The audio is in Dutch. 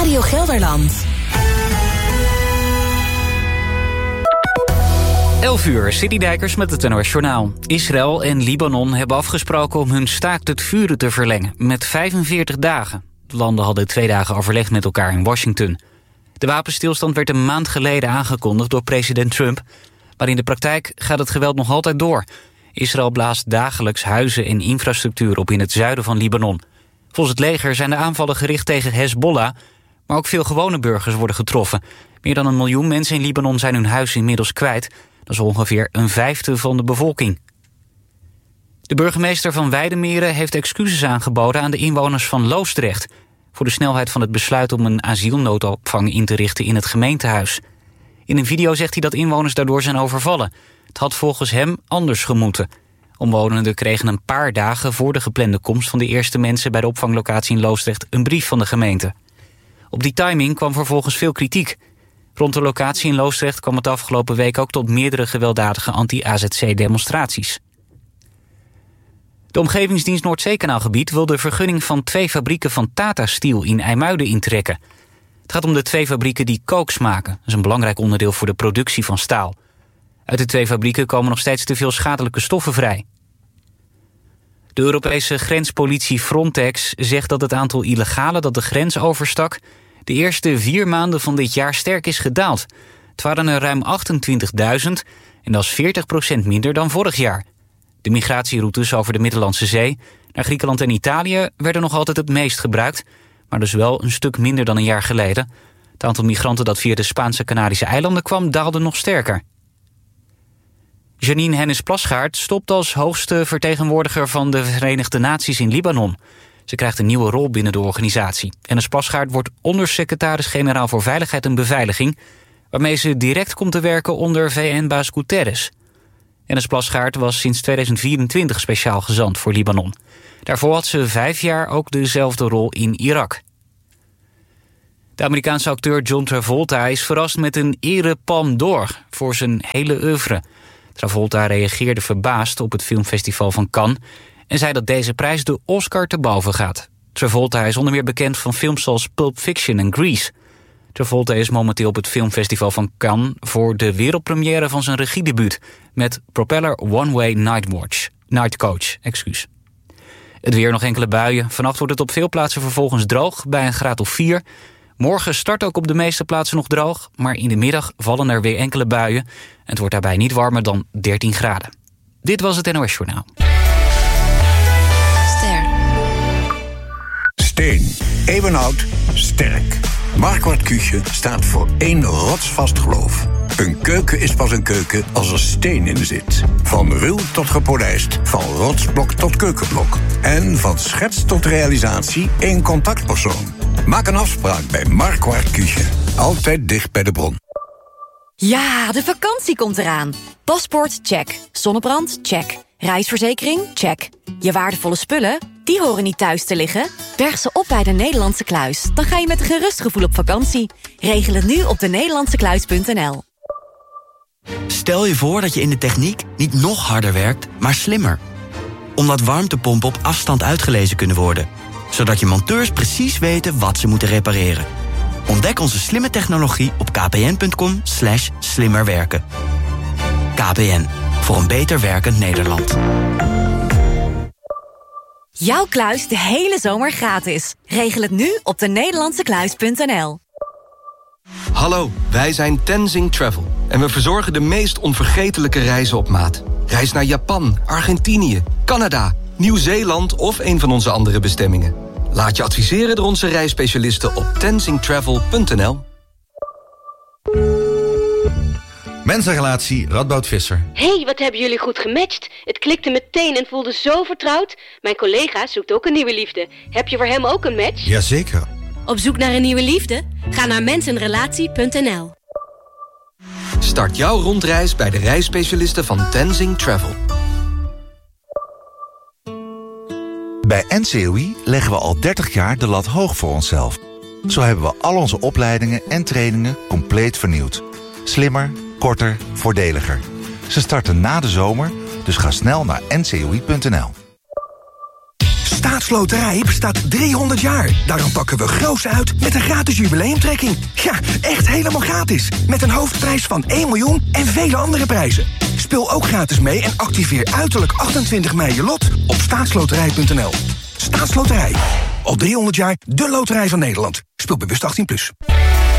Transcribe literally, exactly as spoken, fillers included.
Radio Gelderland. elf uur, Citydijkers met het N O S Journaal. Israël en Libanon hebben afgesproken om hun staakt het vuren te verlengen met vijfenveertig dagen. De landen hadden twee dagen overleg met elkaar in Washington. De wapenstilstand werd een maand geleden aangekondigd door president Trump. Maar in de praktijk gaat het geweld nog altijd door. Israël blaast dagelijks huizen en infrastructuur op in het zuiden van Libanon. Volgens het leger zijn de aanvallen gericht tegen Hezbollah, maar ook veel gewone burgers worden getroffen. Meer dan een miljoen mensen in Libanon zijn hun huis inmiddels kwijt. Dat is ongeveer een vijfde van de bevolking. De burgemeester van Weidemeren heeft excuses aangeboden aan de inwoners van Loosdrecht voor de snelheid van het besluit om een asielnoodopvang in te richten in het gemeentehuis. In een video zegt hij dat inwoners daardoor zijn overvallen. Het had volgens hem anders gemoeten. Omwonenden kregen een paar dagen voor de geplande komst van de eerste mensen bij de opvanglocatie in Loosdrecht een brief van de gemeente. Op die timing kwam vervolgens veel kritiek. Rond de locatie in Loosdrecht kwam het afgelopen week ook tot meerdere gewelddadige anti-A Z C-demonstraties. De Omgevingsdienst Noordzeekanaalgebied wil de vergunning van twee fabrieken van Tata Steel in IJmuiden intrekken. Het gaat om de twee fabrieken die kooks maken. Dat is een belangrijk onderdeel voor de productie van staal. Uit de twee fabrieken komen nog steeds te veel schadelijke stoffen vrij. De Europese grenspolitie Frontex zegt dat het aantal illegalen dat de grens overstak de eerste vier maanden van dit jaar sterk is gedaald. Het waren er ruim achtentwintigduizend en dat is veertig procent minder dan vorig jaar. De migratieroutes over de Middellandse Zee naar Griekenland en Italië werden nog altijd het meest gebruikt, maar dus wel een stuk minder dan een jaar geleden. Het aantal migranten dat via de Spaanse Canarische eilanden kwam daalde nog sterker. Janine Hennis-Plasgaard stopt als hoogste vertegenwoordiger van de Verenigde Naties in Libanon. Ze krijgt een nieuwe rol binnen de organisatie. Hennis-Plasgaard wordt ondersecretaris-generaal voor Veiligheid en Beveiliging, waarmee ze direct komt te werken onder V N-baas Guterres. Hennis-Plasgaard was sinds tweeduizend vierentwintig speciaal gezant voor Libanon. Daarvoor had ze vijf jaar ook dezelfde rol in Irak. De Amerikaanse acteur John Travolta is verrast met een erepalm d'Or voor zijn hele oeuvre. Travolta reageerde verbaasd op het filmfestival van Cannes en zei dat deze prijs de Oscar te boven gaat. Travolta is onder meer bekend van films zoals Pulp Fiction en Grease. Travolta is momenteel op het filmfestival van Cannes voor de wereldpremière van zijn regiedebuut met Propeller One Way Night Watch, Night Coach. Excuus. Het weer, nog enkele buien. Vannacht wordt het op veel plaatsen vervolgens droog bij een graad of vier. Morgen start ook op de meeste plaatsen nog droog, maar in de middag vallen er weer enkele buien. En het wordt daarbij niet warmer dan dertien graden. Dit was het N O S Journaal. Ster. Steen. Eeuwenoud. Sterk. Marquardt Küche staat voor één rotsvast geloof. Een keuken is pas een keuken als er steen in zit. Van ruw tot gepolijst, van rotsblok tot keukenblok. En van schets tot realisatie één contactpersoon. Maak een afspraak bij Marquardt Küche. Altijd dicht bij de bron. Ja, de vakantie komt eraan. Paspoort, check. Zonnebrand, check. Reisverzekering, check. Je waardevolle spullen, die horen niet thuis te liggen. Berg ze op bij de Nederlandse Kluis. Dan ga je met een gerust gevoel op vakantie. Regel het nu op de nederlandse kluis punt n l. Stel je voor dat je in de techniek niet nog harder werkt, maar slimmer. Omdat warmtepompen op afstand uitgelezen kunnen worden. Zodat je monteurs precies weten wat ze moeten repareren. Ontdek onze slimme technologie op kpn.com slash slimmerwerken. K P N, voor een beter werkend Nederland. Jouw kluis de hele zomer gratis. Regel het nu op de nederlandse kluis punt n l. Hallo, wij zijn Tenzing Travel. En we verzorgen de meest onvergetelijke reizen op maat. Reis naar Japan, Argentinië, Canada, Nieuw-Zeeland of een van onze andere bestemmingen. Laat je adviseren door onze reisspecialisten op tenzing travel punt n l. Mensenrelatie Radboud Visser. Hey, wat hebben jullie goed gematcht. Het klikte meteen en voelde zo vertrouwd. Mijn collega zoekt ook een nieuwe liefde. Heb je voor hem ook een match? Jazeker. Op zoek naar een nieuwe liefde? Ga naar mensenrelatie punt n l. Start jouw rondreis bij de reisspecialisten van Tenzing Travel. Bij N C O I leggen we al dertig jaar de lat hoog voor onszelf. Zo hebben we al onze opleidingen en trainingen compleet vernieuwd. Slimmer, korter, voordeliger. Ze starten na de zomer, dus ga snel naar n c o i punt n l. Staatsloterij bestaat driehonderd jaar. Daarom pakken we groots uit met een gratis jubileumtrekking. Ja, echt helemaal gratis. Met een hoofdprijs van één miljoen en vele andere prijzen. Speel ook gratis mee en activeer uiterlijk achtentwintig mei je lot op staatsloterij punt n l. Staatsloterij. Al driehonderd jaar de loterij van Nederland. Speel bewust achttien plus.